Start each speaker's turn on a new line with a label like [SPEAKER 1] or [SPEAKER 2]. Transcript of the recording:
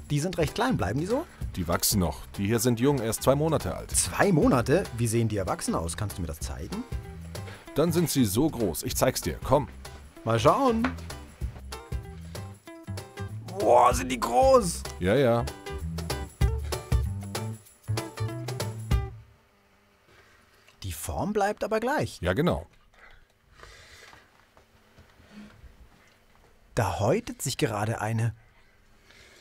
[SPEAKER 1] Die sind recht klein, bleiben die so?
[SPEAKER 2] Die wachsen noch. Die hier sind jung, erst 2 Monate alt.
[SPEAKER 1] 2 Monate? Wie sehen die erwachsen aus? Kannst du mir das zeigen?
[SPEAKER 2] Dann sind sie so groß. Ich zeig's dir. Komm.
[SPEAKER 1] Mal schauen. Boah, sind die groß!
[SPEAKER 2] Ja, ja.
[SPEAKER 1] Die Form bleibt aber gleich.
[SPEAKER 2] Ja, genau.
[SPEAKER 1] Da häutet sich gerade eine.